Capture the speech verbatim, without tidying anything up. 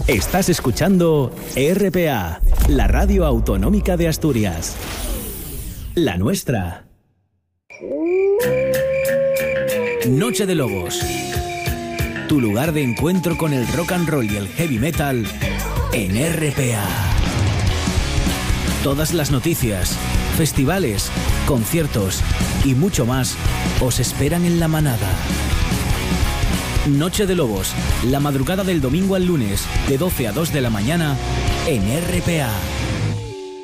Estás escuchando R P A, la radio autonómica de Asturias. La nuestra. Noche de Lobos. Tu lugar de encuentro con el rock and roll y el heavy metal en R P A. Todas las noticias, festivales, conciertos y mucho más os esperan en La Manada. Noche de Lobos, la madrugada del domingo al lunes, de doce a dos de la mañana, en R P A.